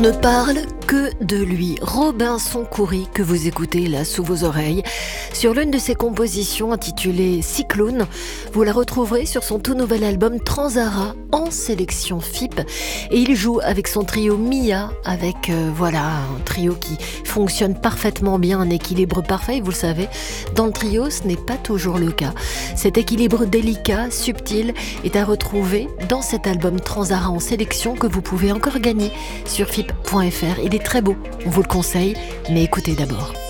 ne parle que de lui, Robinson Khoury, que vous écoutez là sous vos oreilles. Sur l'une de ses compositions intitulée Cyclone, vous la retrouverez sur son tout nouvel album Transara en sélection FIP. Et il joue avec son trio Mia, avec un trio qui fonctionne parfaitement bien, un équilibre parfait. Vous le savez, dans le trio, ce n'est pas toujours le cas. Cet équilibre délicat, subtil, est à retrouver dans cet album Transara en sélection que vous pouvez encore gagner sur FIP.fr. Il est très beau, on vous le conseille, mais écoutez d'abord.